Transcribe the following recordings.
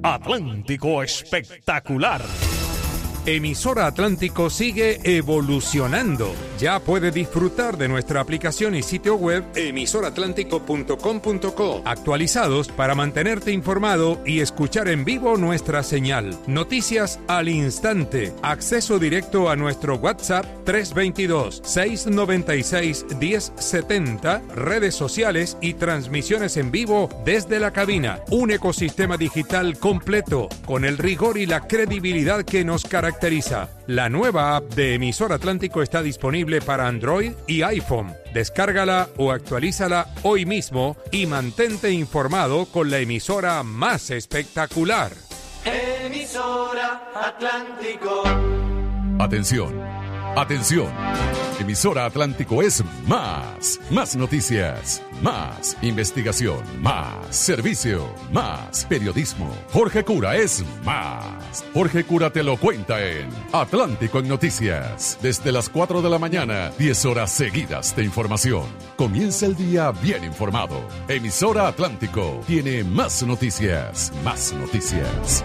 Atlántico Espectacular. Emisora Atlántico sigue evolucionando. Ya puede disfrutar de nuestra aplicación y sitio web emisoratlántico.com.co, actualizados para mantenerte informado y escuchar en vivo nuestra señal. Noticias al instante. Acceso directo a nuestro WhatsApp 322-696-1070, redes sociales y transmisiones en vivo desde la cabina. Un ecosistema digital completo con el rigor y la credibilidad que nos caracteriza. La nueva app de Emisora Atlántico está disponible para Android y iPhone. Descárgala o actualízala hoy mismo y mantente informado con la emisora más espectacular. Emisora Atlántico. Atención, atención. Emisora Atlántico es más noticias, más investigación, más servicio, más periodismo. Jorge Cura es más. Jorge Cura te lo cuenta en Atlántico en Noticias. Desde las 4 de la mañana, 10 horas seguidas de información. Comienza el día bien informado. Emisora Atlántico tiene más noticias, más noticias.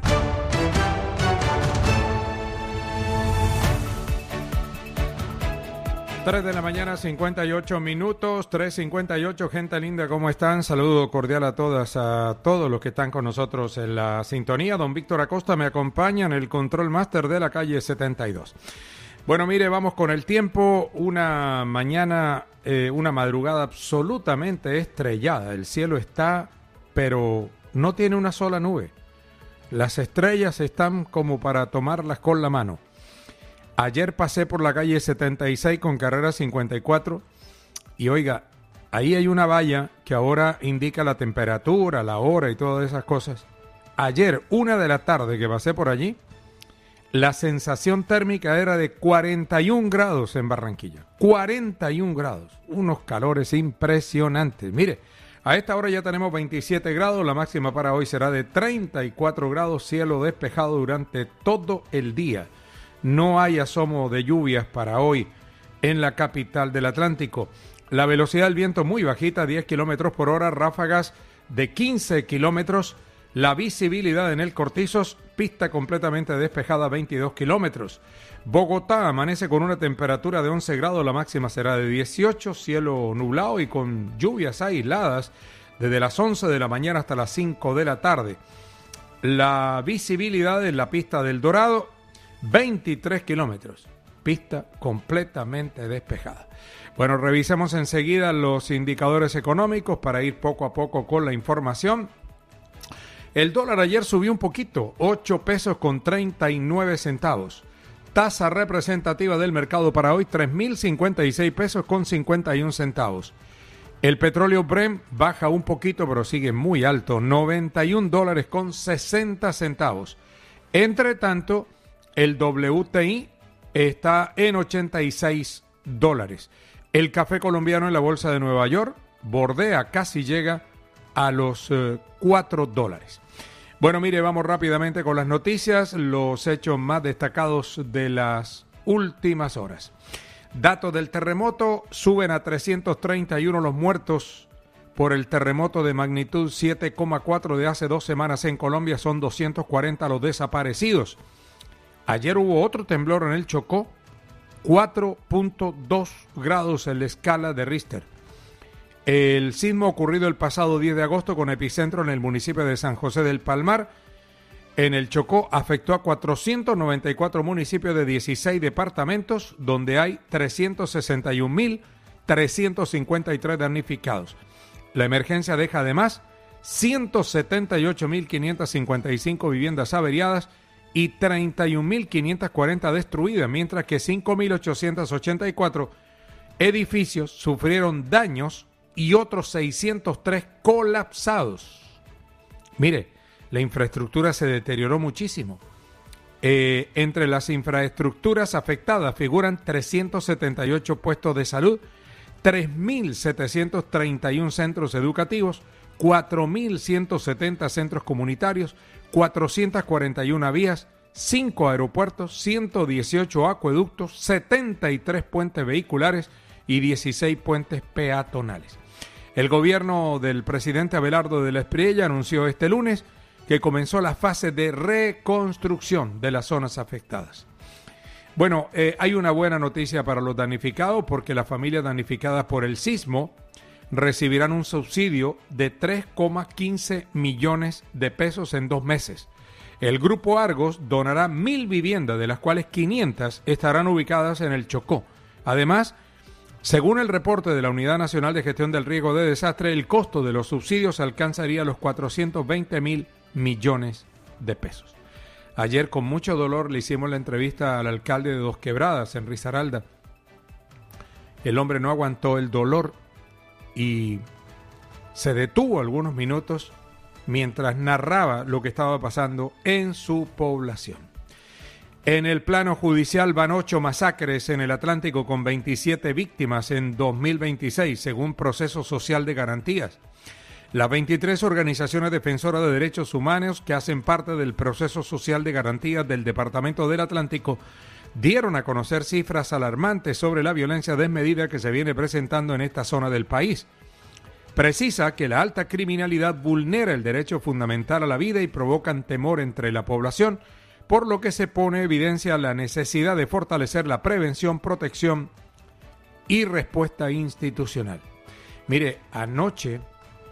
3 de la mañana, 58 minutos, 3:58, gente linda, ¿cómo están? Saludo cordial a todas, a todos los que están con nosotros en la sintonía. Don Víctor Acosta me acompaña en el Control Master de la calle 72. Bueno, mire, vamos con el tiempo. Una mañana, una madrugada absolutamente estrellada. El cielo está, pero no tiene una sola nube. Las estrellas están como para tomarlas con la mano. Ayer pasé por la calle 76 con carrera 54 y oiga, ahí hay una valla que ahora indica la temperatura, la hora y todas esas cosas. Ayer, 1 de la tarde que pasé por allí, la sensación térmica era de 41 grados en Barranquilla. 41 grados, unos calores impresionantes. Mire, a esta hora ya tenemos 27 grados, la máxima para hoy será de 34 grados, cielo despejado durante todo el día. No hay asomo de lluvias para hoy en la capital del Atlántico. La velocidad del viento muy bajita, 10 kilómetros por hora, ráfagas de 15 kilómetros. La visibilidad en el Cortizos, pista completamente despejada, 22 kilómetros. Bogotá amanece con una temperatura de 11 grados, la máxima será de 18, cielo nublado y con lluvias aisladas desde las 11 de la mañana hasta las 5 de la tarde. La visibilidad en la pista del Dorado, 23 kilómetros, pista completamente despejada. Bueno, revisemos enseguida los indicadores económicos para ir poco a poco con la información. El dólar ayer subió un poquito, 8 pesos con 39 centavos. Tasa representativa del mercado para hoy, 3.056 pesos con 51 centavos. El petróleo Brent baja un poquito, pero sigue muy alto, 91 dólares con 60 centavos. Entre tanto, el WTI está en 86 dólares. El café colombiano en la bolsa de Nueva York bordea, casi llega a los 4 dólares. Bueno, mire, vamos rápidamente con las noticias, los hechos más destacados de las últimas horas. Datos del terremoto, suben a 331 los muertos por el terremoto de magnitud 7,4 de hace 2 semanas en Colombia, son 240 los desaparecidos. Ayer hubo otro temblor en el Chocó, 4.2 grados en la escala de Richter. El sismo ocurrido el pasado 10 de agosto con epicentro en el municipio de San José del Palmar, en el Chocó, afectó a 494 municipios de 16 departamentos, donde hay 361.353 damnificados. La emergencia deja además 178.555 viviendas averiadas y 31.540 destruidas, mientras que 5.884 edificios sufrieron daños y otros 603 colapsados. Mire, la infraestructura se deterioró muchísimo. Entre las infraestructuras afectadas figuran 378 puestos de salud, 3.731 centros educativos, 4.170 centros comunitarios, 441 vías, 5 aeropuertos, 118 acueductos, 73 puentes vehiculares y 16 puentes peatonales. El gobierno del presidente Abelardo de la Espriella anunció este lunes que comenzó la fase de reconstrucción de las zonas afectadas. Bueno, hay una buena noticia para los damnificados porque las familias damnificadas por el sismo recibirán un subsidio de 3,15 millones de pesos en 2 meses. El Grupo Argos donará 1,000 viviendas, de las cuales 500 estarán ubicadas en el Chocó. Además, según el reporte de la Unidad Nacional de Gestión del Riesgo de Desastre, el costo de los subsidios alcanzaría los 420,000 millones de pesos. Ayer, con mucho dolor, le hicimos la entrevista al alcalde de Dos Quebradas, en Risaralda. El hombre no aguantó el dolor y se detuvo algunos minutos mientras narraba lo que estaba pasando en su población. En el plano judicial van 8 masacres en el Atlántico con 27 víctimas en 2026, según Proceso Social de Garantías. Las 23 organizaciones defensoras de derechos humanos que hacen parte del Proceso Social de Garantías del Departamento del Atlántico dieron a conocer cifras alarmantes sobre la violencia desmedida que se viene presentando en esta zona del país. Precisa que la alta criminalidad vulnera el derecho fundamental a la vida y provocan temor entre la población, por lo que se pone en evidencia la necesidad de fortalecer la prevención, protección y respuesta institucional. Mire, anoche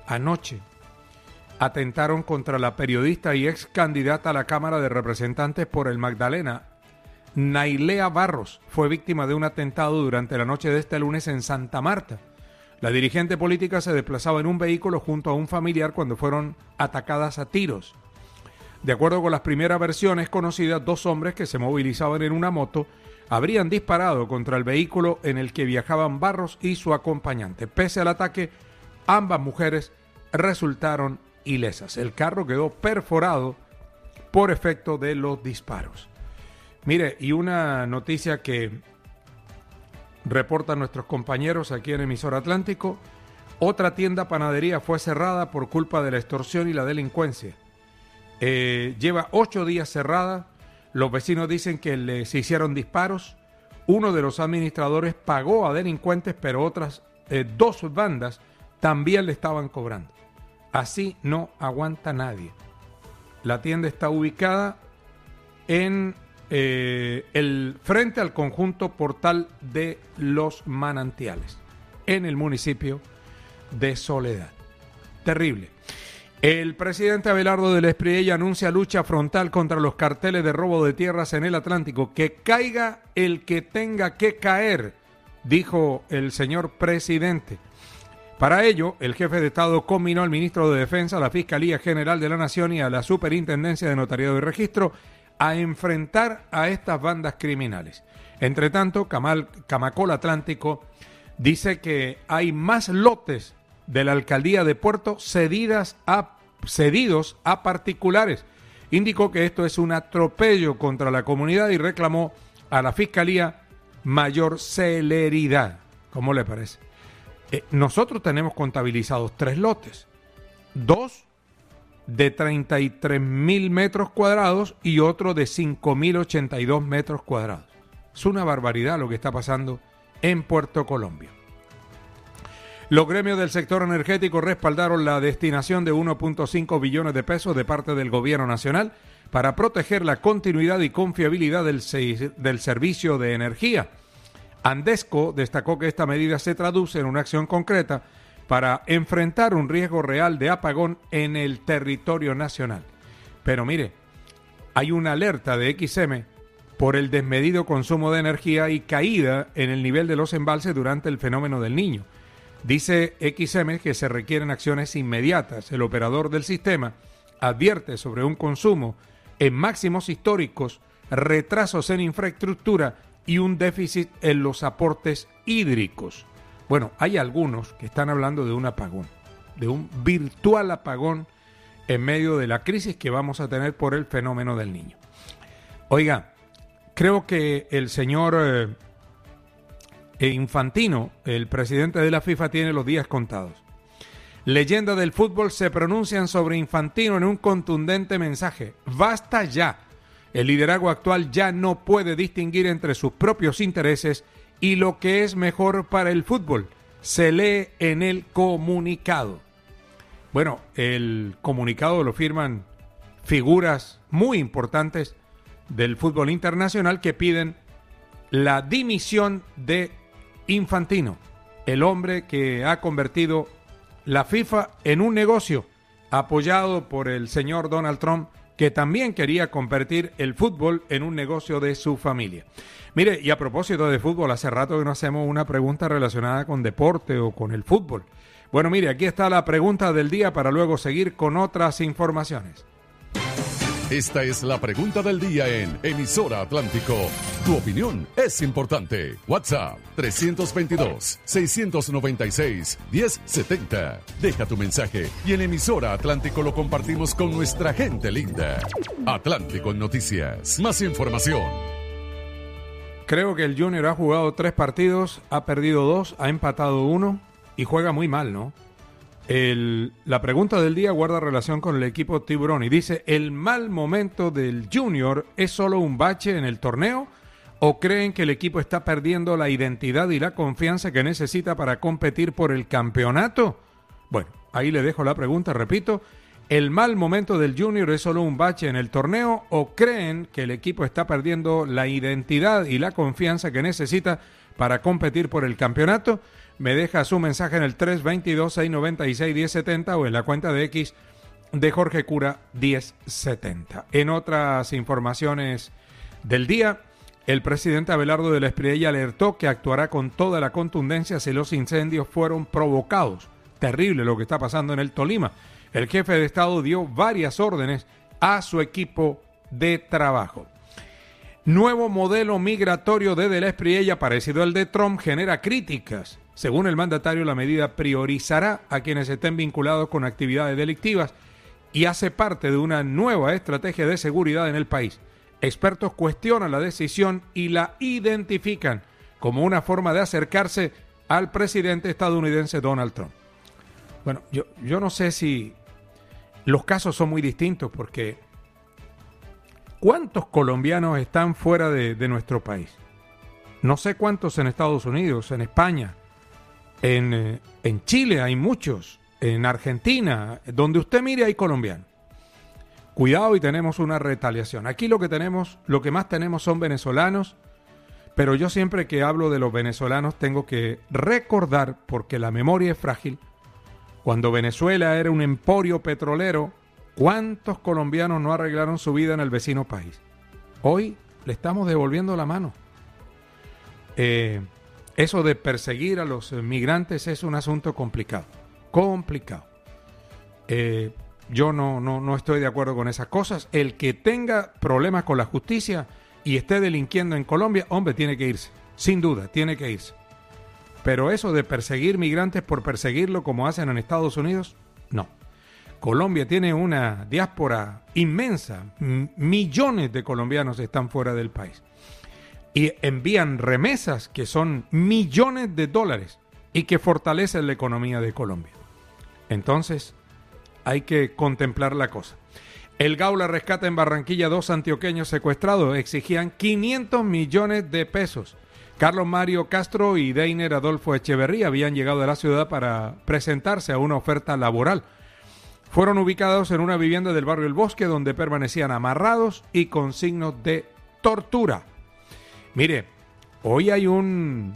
atentaron contra la periodista y ex candidata a la Cámara de Representantes por el Magdalena, Nailea Barros. Fue víctima de un atentado durante la noche de este lunes en Santa Marta. La dirigente política se desplazaba en un vehículo junto a un familiar cuando fueron atacadas a tiros. De acuerdo con las primeras versiones conocidas, 2 hombres que se movilizaban en una moto habrían disparado contra el vehículo en el que viajaban Barros y su acompañante. Pese al ataque, ambas mujeres resultaron ilesas. El carro quedó perforado por efecto de los disparos. Mire, y una noticia que reportan nuestros compañeros aquí en Emisora Atlántico: otra tienda panadería fue cerrada por culpa de la extorsión y la delincuencia. Lleva 8 días cerrada. Los vecinos dicen que les hicieron disparos. Uno de los administradores pagó a delincuentes, pero otras 2 bandas también le estaban cobrando. Así no aguanta nadie. La tienda está ubicada en frente al conjunto Portal de los Manantiales, en el municipio de Soledad. Terrible. El presidente Abelardo del Espriella anuncia lucha frontal contra los carteles de robo de tierras en el Atlántico. Que caiga el que tenga que caer, dijo el señor presidente. Para ello, el jefe de Estado conminó al ministro de Defensa, a la Fiscalía General de la Nación y a la Superintendencia de Notariado y Registro a enfrentar a estas bandas criminales. Entre tanto, Camacol Atlántico dice que hay más lotes de la alcaldía de Puerto cedidos a particulares. Indicó que esto es un atropello contra la comunidad y reclamó a la Fiscalía mayor celeridad. ¿Cómo le parece? Nosotros tenemos contabilizados 3 lotes, 2 de 33,000 metros cuadrados y otro de 5,082 metros cuadrados. Es una barbaridad lo que está pasando en Puerto Colombia. Los gremios del sector energético respaldaron la destinación de 1.5 billones de pesos de parte del gobierno nacional para proteger la continuidad y confiabilidad del servicio de energía. Andesco destacó que esta medida se traduce en una acción concreta para enfrentar un riesgo real de apagón en el territorio nacional. Pero mire, hay una alerta de XM por el desmedido consumo de energía y caída en el nivel de los embalses durante el fenómeno del Niño. Dice XM que se requieren acciones inmediatas. El operador del sistema advierte sobre un consumo en máximos históricos, retrasos en infraestructura y un déficit en los aportes hídricos. Bueno, hay algunos que están hablando de un apagón, de un virtual apagón en medio de la crisis que vamos a tener por el fenómeno del Niño. Oiga, creo que el señor Infantino, el presidente de la FIFA, tiene los días contados. Leyendas del fútbol se pronuncian sobre Infantino en un contundente mensaje. ¡Basta ya! El liderazgo actual ya no puede distinguir entre sus propios intereses y lo que es mejor para el fútbol. Se lee en el comunicado. Bueno, el comunicado lo firman figuras muy importantes del fútbol internacional que piden la dimisión de Infantino, el hombre que ha convertido la FIFA en un negocio, apoyado por el señor Donald Trump, que también quería convertir el fútbol en un negocio de su familia. Mire, y a propósito de fútbol, hace rato que no hacemos una pregunta relacionada con deporte o con el fútbol. Bueno, mire, aquí está la pregunta del día para luego seguir con otras informaciones. Esta es la pregunta del día en Emisora Atlántico. Tu opinión es importante. WhatsApp 322-696-1070. Deja tu mensaje y en Emisora Atlántico lo compartimos con nuestra gente linda. Atlántico en Noticias. Más información. Creo que el Junior ha jugado 3 partidos, ha perdido 2, ha empatado 1 y juega muy mal, ¿no? La pregunta del día guarda relación con el equipo Tiburón y dice: ¿el mal momento del Junior es solo un bache en el torneo o creen que el equipo está perdiendo la identidad y la confianza que necesita para competir por el campeonato? Bueno, ahí le dejo la pregunta, repito: ¿el mal momento del Junior es solo un bache en el torneo o creen que el equipo está perdiendo la identidad y la confianza que necesita para competir por el campeonato? Me deja su mensaje en el 322-696-1070 o en la cuenta de X de Jorge Cura 1070. En otras informaciones del día, el presidente Abelardo de la Espriella alertó que actuará con toda la contundencia si los incendios fueron provocados. Terrible lo que está pasando en el Tolima. El jefe de Estado dio varias órdenes a su equipo de trabajo. Nuevo modelo migratorio de la Espriella, parecido al de Trump, genera críticas. Según el mandatario, la medida priorizará a quienes estén vinculados con actividades delictivas y hace parte de una nueva estrategia de seguridad en el país. Expertos cuestionan la decisión y la identifican como una forma de acercarse al presidente estadounidense Donald Trump. Bueno, yo no sé si los casos son muy distintos porque ¿cuántos colombianos están fuera de nuestro país? No sé cuántos en Estados Unidos, en España. En Chile hay muchos, en Argentina, donde usted mire hay colombianos. Cuidado y tenemos una retaliación. Aquí lo que más tenemos son venezolanos, pero yo siempre que hablo de los venezolanos tengo que recordar, porque la memoria es frágil, cuando Venezuela era un emporio petrolero, ¿cuántos colombianos no arreglaron su vida en el vecino país? Hoy le estamos devolviendo la mano. Eso de perseguir a los migrantes es un asunto complicado. Yo no estoy de acuerdo con esas cosas. El que tenga problemas con la justicia y esté delinquiendo en Colombia, hombre, tiene que irse. Sin duda, tiene que irse. Pero eso de perseguir migrantes por perseguirlo como hacen en Estados Unidos, no. Colombia tiene una diáspora inmensa. Millones de colombianos están fuera del país. Y envían remesas que son millones de dólares y que fortalecen la economía de Colombia. Entonces, hay que contemplar la cosa. El Gaula rescata en Barranquilla 2 antioqueños secuestrados. Exigían 500 millones de pesos. Carlos Mario Castro y Deiner Adolfo Echeverría habían llegado a la ciudad para presentarse a una oferta laboral. Fueron ubicados en una vivienda del barrio El Bosque, donde permanecían amarrados y con signos de tortura. Mire, hoy hay un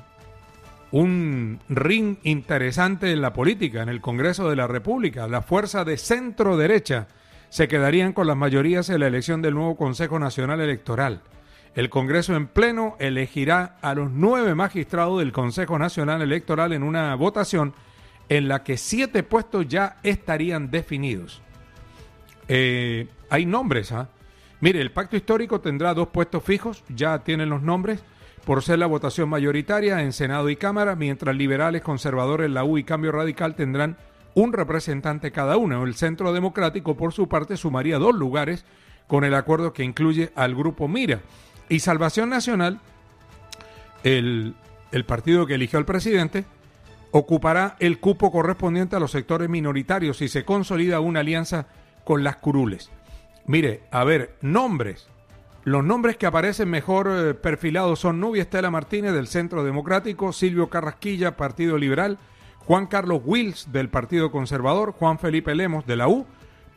ring interesante en la política, en el Congreso de la República. La fuerza de centro derecha se quedarían con las mayorías en la elección del nuevo Consejo Nacional Electoral. El Congreso en pleno elegirá a los 9 magistrados del Consejo Nacional Electoral en una votación en la que 7 puestos ya estarían definidos. Hay nombres, Mire, el pacto histórico tendrá 2 puestos fijos, ya tienen los nombres, por ser la votación mayoritaria en Senado y Cámara, mientras liberales, conservadores, la U y Cambio Radical tendrán un representante cada uno. El Centro Democrático, por su parte, sumaría 2 lugares con el acuerdo que incluye al Grupo Mira. Y Salvación Nacional, el partido que eligió al presidente, ocupará el cupo correspondiente a los sectores minoritarios y se consolida una alianza con las curules. Mire, a ver, nombres. Los nombres que aparecen mejor perfilados son Nubia Estela Martínez del Centro Democrático, Silvio Carrasquilla, Partido Liberal, Juan Carlos Wills del Partido Conservador, Juan Felipe Lemos de la U,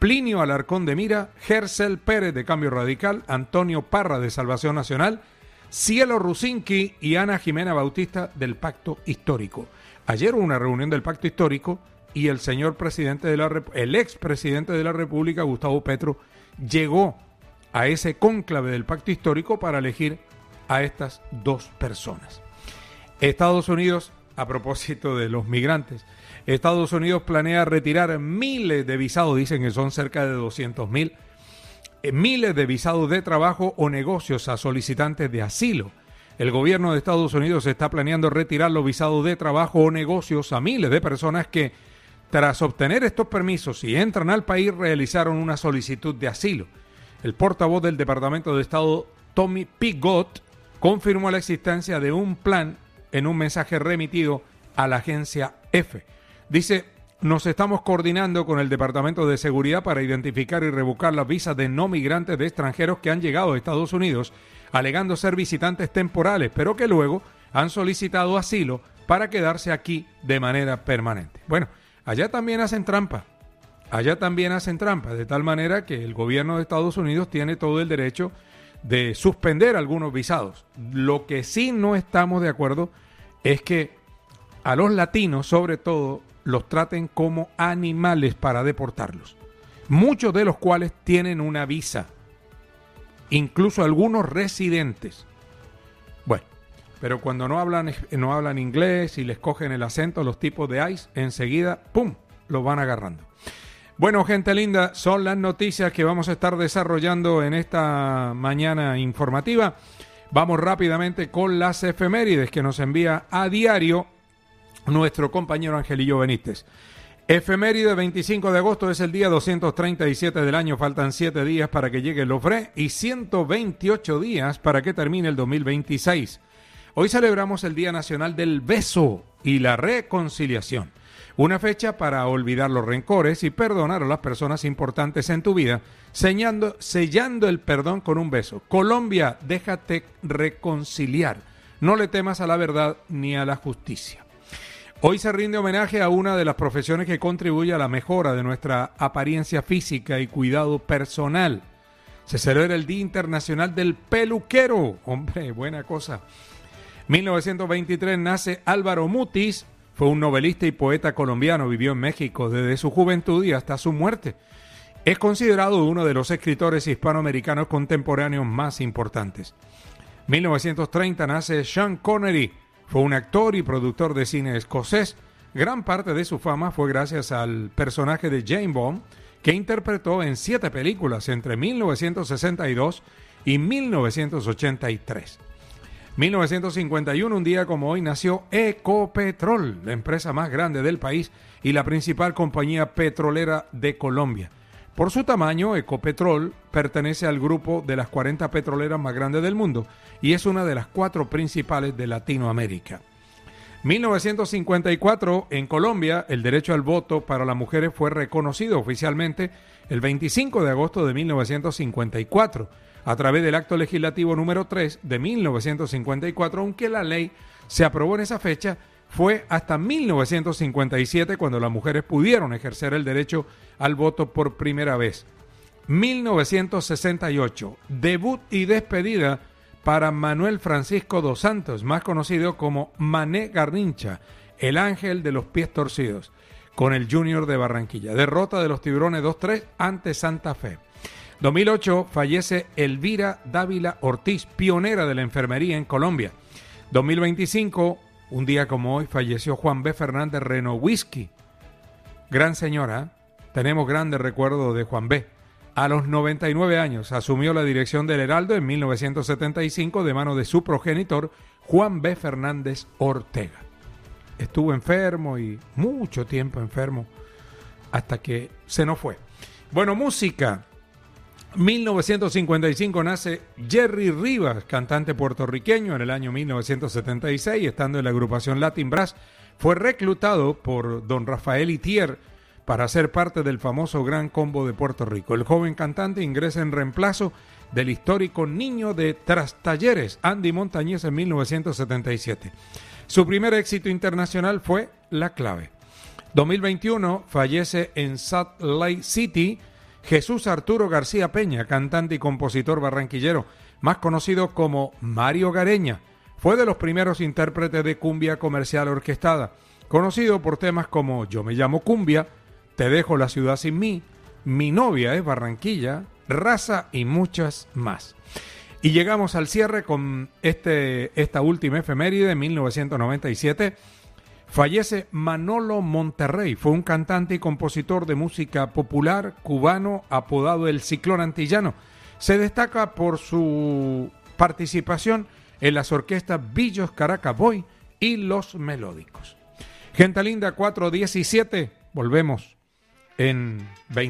Plinio Alarcón de Mira, Gercel Pérez de Cambio Radical, Antonio Parra de Salvación Nacional, Cielo Rusinki y Ana Jimena Bautista del Pacto Histórico. Ayer hubo una reunión del Pacto Histórico y el señor presidente el expresidente de la República, Gustavo Petro, llegó a ese cónclave del Pacto Histórico para elegir a estas dos personas. Estados Unidos, a propósito de los migrantes, Estados Unidos planea retirar miles de visados, dicen que son cerca de 200,000, miles de visados de trabajo o negocios a solicitantes de asilo. El gobierno de Estados Unidos está planeando retirar los visados de trabajo o negocios a miles de personas que, tras obtener estos permisos y entran al país, realizaron una solicitud de asilo. El portavoz del Departamento de Estado, Tommy Pigott, confirmó la existencia de un plan en un mensaje remitido a la agencia EFE. Dice: nos estamos coordinando con el Departamento de Seguridad para identificar y revocar las visas de no migrantes de extranjeros que han llegado a Estados Unidos alegando ser visitantes temporales, pero que luego han solicitado asilo para quedarse aquí de manera permanente. Bueno, allá también hacen trampa. De tal manera que el gobierno de Estados Unidos tiene todo el derecho de suspender algunos visados. Lo que sí no estamos de acuerdo es que a los latinos, sobre todo, los traten como animales para deportarlos, muchos de los cuales tienen una visa, incluso algunos residentes. Bueno, pero cuando no hablan inglés y les cogen el acento, los tipos de ICE, enseguida, ¡pum!, los van agarrando. Bueno, gente linda, son las noticias que vamos a estar desarrollando en esta mañana informativa. Vamos rápidamente con las efemérides que nos envía a diario nuestro compañero Angelillo Benítez. Efeméride 25 de agosto es el día 237 del año, faltan 7 días para que llegue el Ofré y 128 días para que termine el 2026. Hoy celebramos el Día Nacional del Beso y la Reconciliación, una fecha para olvidar los rencores y perdonar a las personas importantes en tu vida, sellando el perdón con un beso. Colombia, déjate reconciliar, no le temas a la verdad ni a la justicia. Hoy se rinde homenaje a una de las profesiones que contribuye a la mejora de nuestra apariencia física y cuidado personal. Se celebra el Día Internacional del Peluquero. Hombre, buena cosa. 1923 nace Álvaro Mutis, fue un novelista y poeta colombiano, vivió en México desde su juventud y hasta su muerte. Es considerado uno de los escritores hispanoamericanos contemporáneos más importantes. 1930 nace Sean Connery. Fue un actor y productor de cine escocés. Gran parte de su fama fue gracias al personaje de Jane Bond, que interpretó en 7 películas entre 1962 y 1983. 1951, un día como hoy, nació Ecopetrol, la empresa más grande del país y la principal compañía petrolera de Colombia. Por su tamaño, Ecopetrol pertenece al grupo de las 40 petroleras más grandes del mundo y es una de las 4 principales de Latinoamérica. 1954, en Colombia, el derecho al voto para las mujeres fue reconocido oficialmente el 25 de agosto de 1954, a través del acto legislativo número 3 de 1954, aunque la ley se aprobó en esa fecha. Fue hasta 1957 cuando las mujeres pudieron ejercer el derecho al voto por primera vez. 1968, debut y despedida para Manuel Francisco dos Santos, más conocido como Mané Garrincha, el ángel de los pies torcidos, con el Junior de Barranquilla. Derrota de los Tiburones 2-3 ante Santa Fe. 2008, fallece Elvira Dávila Ortiz, pionera de la enfermería en Colombia. 2025, un día como hoy, falleció Juan B. Fernández Renowisky. Gran señora, tenemos grandes recuerdos de Juan B. A los 99 años asumió la dirección del Heraldo en 1975 de mano de su progenitor, Juan B. Fernández Ortega. Estuvo enfermo y mucho tiempo enfermo hasta que se nos fue. Bueno, música. 1955 nace Jerry Rivas, cantante puertorriqueño. En el año 1976, estando en la agrupación Latin Brass, fue reclutado por don Rafael Itier para ser parte del famoso Gran Combo de Puerto Rico. El joven cantante ingresa en reemplazo del histórico niño de Trastalleres, Andy Montañez, en 1977. Su primer éxito internacional fue La Clave. 2021 fallece en Salt Lake City Jesús Arturo García Peña, cantante y compositor barranquillero, más conocido como Mario Gareña. Fue de los primeros intérpretes de cumbia comercial orquestada, conocido por temas como Yo me llamo cumbia, Te dejo la ciudad sin mí, Mi novia es Barranquilla, Raza y muchas más. Y llegamos al cierre con esta última efeméride de 1997. Fallece Manolo Monterrey, fue un cantante y compositor de música popular cubano apodado el Ciclón Antillano. Se destaca por su participación en las orquestas Billos Caracas Boy y Los Melódicos. Gente linda, 4:17, volvemos en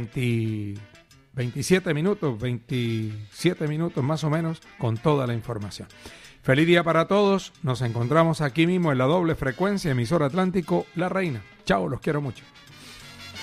27 minutos más o menos con toda la información. Feliz día para todos. Nos encontramos aquí mismo en la doble frecuencia, emisora Atlántico La Reina. Chao, los quiero mucho.